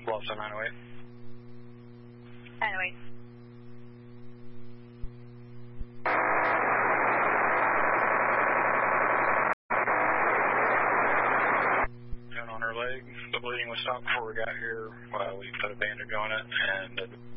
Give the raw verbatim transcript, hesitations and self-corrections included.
Lost on nine oh eight. nine oh eight. Down on her leg. The bleeding was stopped before we got here. Well, we put a bandage on it, and